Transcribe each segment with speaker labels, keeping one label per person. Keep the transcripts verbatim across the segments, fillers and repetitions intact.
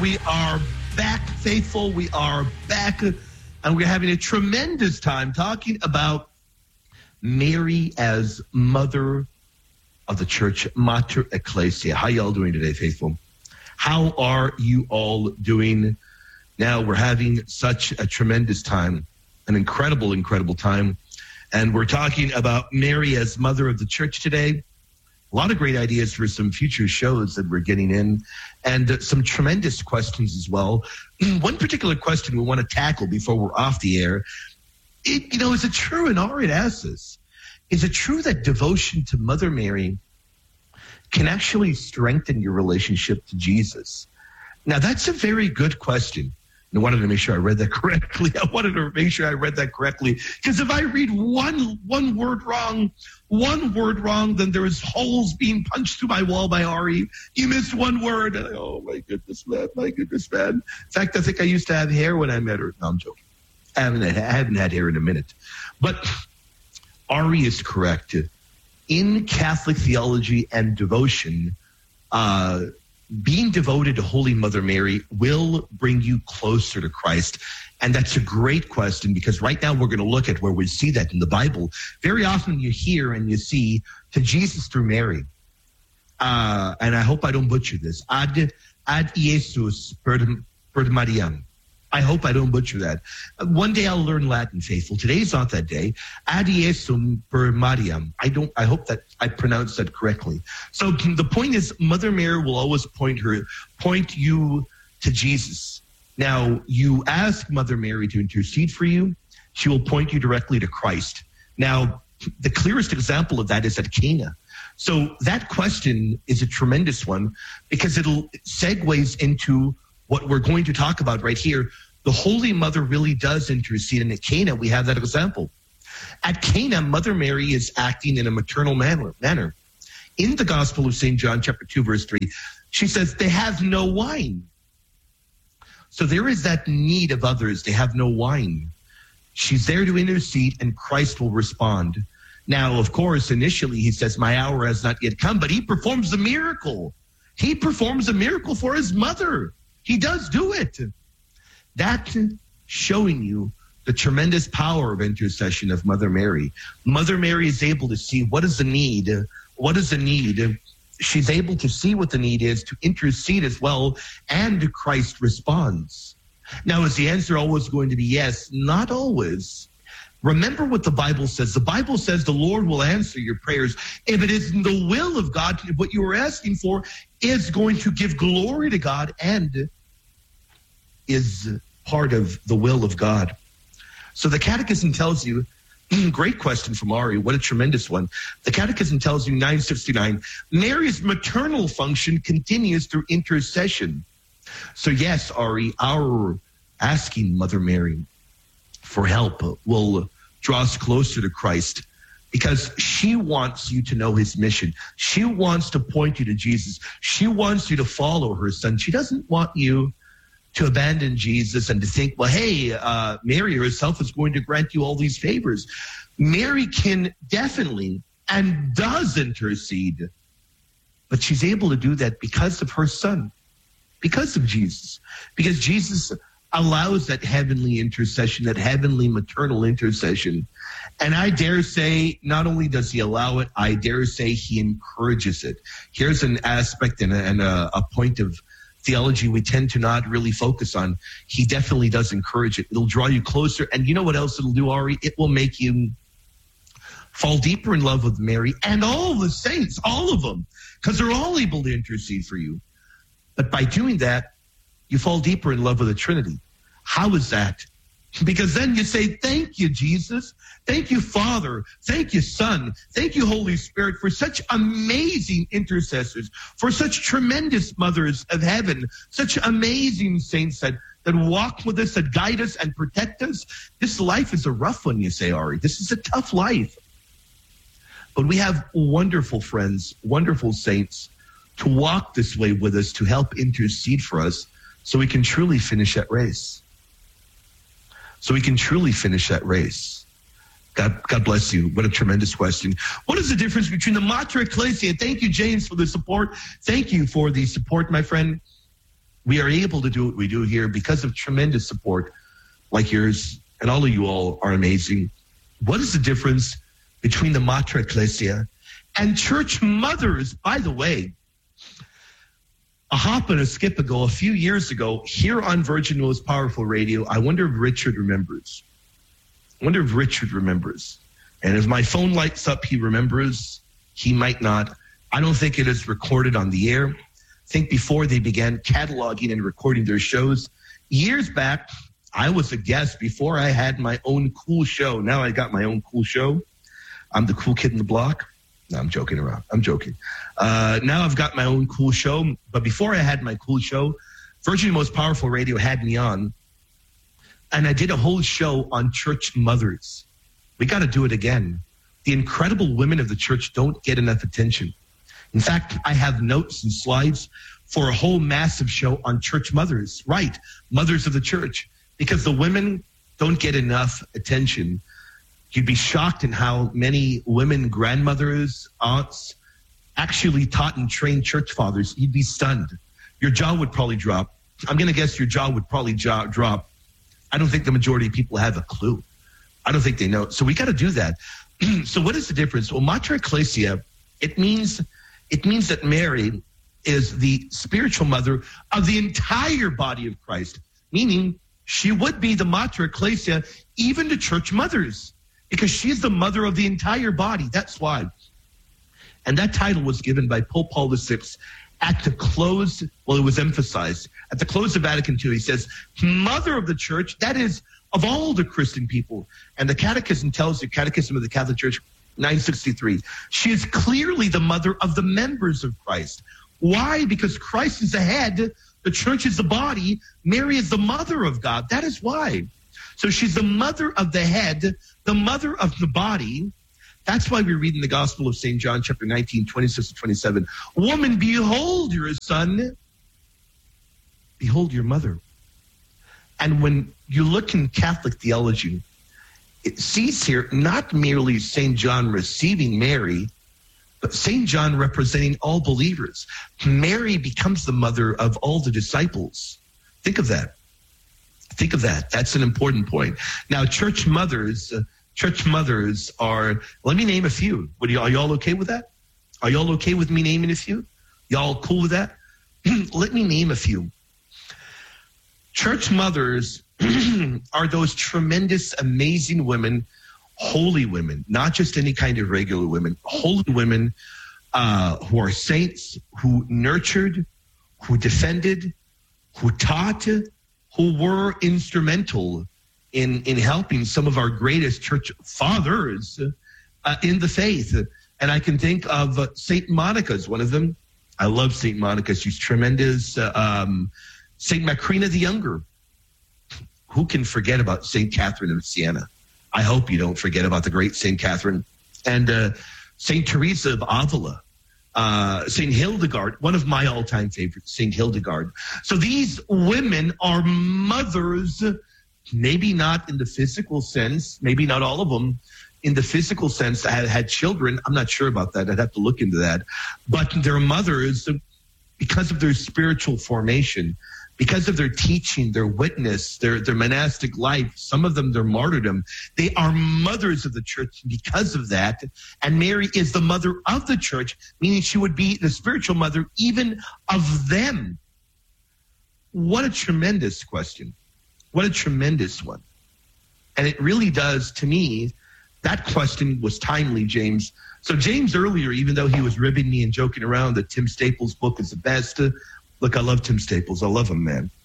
Speaker 1: we are back, faithful. We are back, and we're having a tremendous time talking about Mary as mother of the church, Mater Ecclesia. How y'all doing today, faithful? How are you all doing? Now, we're having such a tremendous time, an incredible, incredible time, and we're talking about Mary as mother of the church today. A lot of great ideas for some future shows that we're getting in, and uh, some tremendous questions as well. One particular question we want to tackle before we're off the air, it, you know, is it true, and Ari asks this, is it true that devotion to Mother Mary can actually strengthen your relationship to Jesus? Now, that's a very good question. I wanted to make sure I read that correctly. I wanted to make sure I read that correctly. Because if I read one one word wrong, one word wrong, then there's holes being punched through my wall by Ari. You missed one word. And I, oh, my goodness, man. My goodness, man. In fact, I think I used to have hair when I met her. No, I'm joking. I haven't had, I haven't had hair in a minute. But Ari is correct. In Catholic theology and devotion, uh, being devoted to Holy Mother Mary will bring you closer to Christ. And that's a great question, because right now we're going to look at where we see that in the Bible. Very often you hear and you see to Jesus through Mary. Uh, and I hope I don't butcher this. Ad, ad Jesus per, per Mariam. I hope I don't butcher that. One day I'll learn Latin, faithful. Today's not that day. Ad Jesum per Mariam. I don't. I hope that I pronounced that correctly. So the point is, Mother Mary will always point her, point you to Jesus. Now, you ask Mother Mary to intercede for you, she will point you directly to Christ. Now, the clearest example of that is at Cana. So that question is a tremendous one, because it'll segues into what we're going to talk about right here. The Holy Mother really does intercede, and at Cana we have that example. At Cana, Mother Mary is acting in a maternal manner. manner. In the Gospel of Saint John, chapter two, verse three, she says, they have no wine. So there is that need of others. They have no wine. She's there to intercede, and Christ will respond. Now, of course, initially he says, my hour has not yet come, but he performs a miracle. He performs a miracle for his mother. He does do it. That's showing you the tremendous power of intercession of Mother Mary. Mother Mary is able to see what is the need. What is the need? She's able to see what the need is, to intercede as well, and Christ responds. Now, is the answer always going to be yes? Not always. Remember what the Bible says. The Bible says the Lord will answer your prayers. If it is in the will of God, what you are asking for is going to give glory to God and is part of the will of God. So the Catechism tells you, great question from Ari, what a tremendous one. The Catechism tells you, nine sixty-nine, Mary's maternal function continues through intercession. So yes, Ari, our asking Mother Mary for help will draw us closer to Christ, because she wants you to know his mission. She wants to point you to Jesus. She wants you to follow her son. She doesn't want you to abandon Jesus and to think, well, hey, uh, Mary herself is going to grant you all these favors. Mary can definitely and does intercede, but she's able to do that because of her son, because of Jesus, because Jesus allows that heavenly intercession, that heavenly maternal intercession. And I dare say, not only does he allow it, I dare say he encourages it. Here's an aspect and a, and a, a point of theology we tend to not really focus on. He definitely does encourage it. It'll draw you closer. And you know what else it'll do, Ari? It will make you fall deeper in love with Mary and all the saints, all of them, because they're all able to intercede for you. But by doing that, you fall deeper in love with the Trinity. How is that? Because then you say, thank you, Jesus. Thank you, Father. Thank you, Son. Thank you, Holy Spirit, for such amazing intercessors, for such tremendous mothers of heaven, such amazing saints that, that walk with us, that guide us and protect us. This life is a rough one, you say, Ari. This is a tough life. But we have wonderful friends, wonderful saints to walk this way with us, to help intercede for us so we can truly finish that race. So we can truly finish that race. God, God bless you. What a tremendous question. What is the difference between the Mater Ecclesia? Thank you, James, for the support. Thank you for the support, my friend. we are able to do what we do here because of tremendous support like yours, and all of you all are amazing. What is the difference between the Mater Ecclesia and church mothers? By the way, a hop and a skip ago, a few years ago, here on Virgin Most Powerful Radio, I wonder if Richard remembers. I wonder if Richard remembers. And if my phone lights up, he remembers. He might not. I don't think it is recorded on the air. I think before they began cataloging and recording their shows, years back, I was a guest before I had my own cool show. Now I got my own cool show. I'm the cool kid in the block. No, I'm joking around. I'm joking. Uh, now I've got my own cool show. But before I had my cool show, Virgin Most Powerful Radio had me on. And I did a whole show on church mothers. We got to do it again. The incredible women of the church don't get enough attention. In fact, I have notes and slides for a whole massive show on church mothers. Right, mothers of the church. Because the women don't get enough attention. You'd be shocked in how many women, grandmothers, aunts, actually taught and trained church fathers. You'd be stunned. Your jaw would probably drop. I'm going to guess your jaw would probably jaw drop. I don't think the majority of people have a clue. I don't think they know. So we got to do that. So what is the difference? Well, Mater Ecclesia, it means it means that Mary is the spiritual mother of the entire body of Christ, meaning she would be the Mater Ecclesia even to church mothers, because she's the mother of the entire body. That's why. And that title was given by Pope Paul the Sixth at the close, well, it was emphasized. At the close of Vatican Two, he says, Mother of the Church, that is, of all the Christian people. And the Catechism tells you, Catechism of the Catholic Church, nine sixty-three, she is clearly the mother of the members of Christ. Why? Because Christ is the head, the church is the body, Mary is the mother of God. That is why. So she's the mother of the head, the mother of the body. That's why we read in the Gospel of Saint John, chapter nineteen, twenty-six to twenty-seven, woman, behold your son, behold your mother. And when you look in Catholic theology, it sees here not merely Saint John receiving Mary, but Saint John representing all believers. Mary becomes the mother of all the disciples. Think of that. Think of that. That's an important point. Now, church mothers, uh, church mothers are, let me name a few. What, are y'all okay with that? Are y'all okay with me naming a few? Y'all cool with that? Let me name a few. Church mothers are those tremendous, amazing women, holy women, not just any kind of regular women, holy women uh, who are saints, who nurtured, who defended, who taught, who were instrumental in, in helping some of our greatest church fathers uh, in the faith. And I can think of uh, Saint Monica is one of them. I love Saint Monica. She's tremendous. Uh, um, Saint Macrina the Younger. Who can forget about Saint Catherine of Siena? I hope you don't forget about the great Saint Catherine. And uh, Saint Teresa of Avila. Uh, Saint Hildegard, one of my all-time favorites, Saint Hildegard. So these women are mothers, maybe not in the physical sense, maybe not all of them in the physical sense that had, had children. I'm not sure about that. I'd have to look into that. But they're mothers because of their spiritual formation, because of their teaching, their witness, their, their monastic life, some of them their martyrdom. They are mothers of the church because of that. And Mary is the mother of the church, meaning she would be the spiritual mother even of them. What a tremendous question. What a tremendous one. And it really does, to me, that question was timely, James. So James earlier, even though he was ribbing me and joking around that Tim Staples' book is the best, uh, look, I love Tim Staples. I love him, man.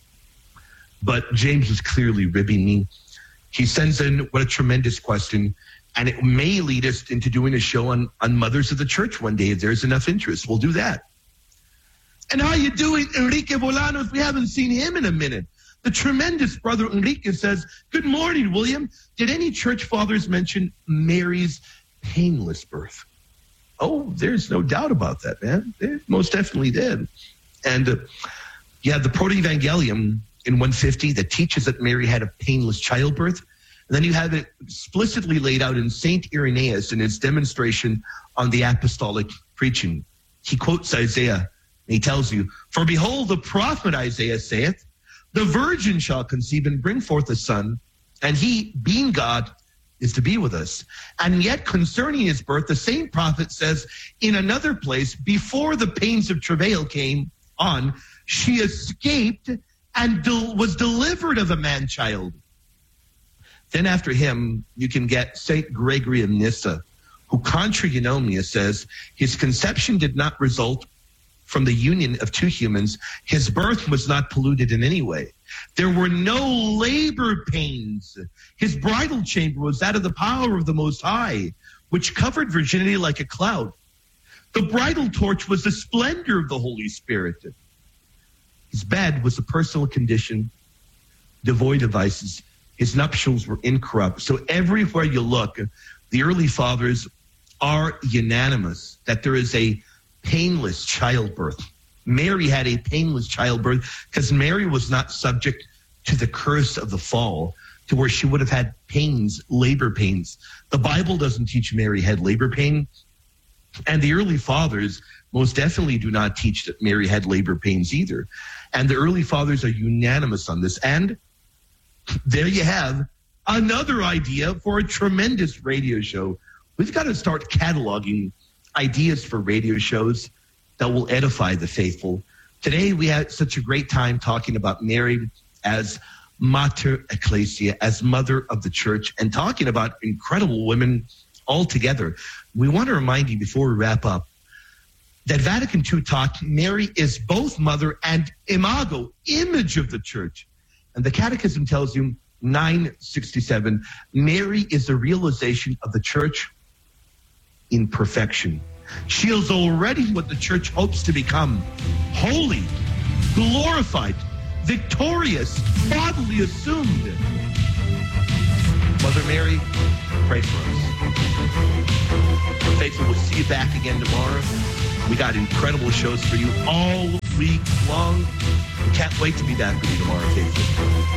Speaker 1: But James was clearly ribbing me. He sends in, what a tremendous question. And it may lead us into doing a show on, on mothers of the church one day. If there's enough interest, we'll do that. And how you doing, Enrique Bolanos? We haven't seen him in a minute. The tremendous brother Enrique says, good morning, William. Did any church fathers mention Mary's painless birth? Oh, there's no doubt about that, man. They most definitely did. And uh, you have the Proto-Evangelium in one fifty that teaches that Mary had a painless childbirth. And then you have it explicitly laid out in Saint Irenaeus in his demonstration on the apostolic preaching. He quotes Isaiah He tells you, for behold, the prophet Isaiah saith, the virgin shall conceive and bring forth a son, and he, being God, is to be with us. And yet concerning his birth, the same prophet says in another place, before the pains of travail came on, she escaped and del- was delivered of a man-child. Then after him, you can get Saint Gregory of Nyssa, who, contra Eunomia, says his conception did not result from the union of two humans. His birth was not polluted in any way. There were no labor pains. His bridal chamber was that of the power of the Most High, which covered virginity like a cloud. The bridal torch was the splendor of the Holy Spirit. His bed was a personal condition, devoid of vices. His nuptials were incorrupt. So everywhere you look, the early fathers are unanimous that there is a painless childbirth. Mary had a painless childbirth because Mary was not subject to the curse of the fall, to where she would have had pains, labor pains. The Bible doesn't teach Mary had labor pain, and the early fathers most definitely do not teach that Mary had labor pains either. And the early fathers are unanimous on this. And there you have another idea for a tremendous radio show. We've got to start cataloging ideas for radio shows that will edify the faithful. Today, we had such a great time talking about Mary as Mater Ecclesia, as mother of the church, and talking about incredible women altogether. We want to remind you before we wrap up that Vatican two taught Mary is both mother and imago, image of the church. And the Catechism tells you, nine sixty-seven, Mary is the realization of the church in perfection. She is already what the church hopes to become: holy, glorified, victorious, bodily assumed. Mother Mary, pray for us. Faithful, we'll see you back again tomorrow. We got incredible shows for you all week long. We can't wait to be back with you tomorrow, faithful.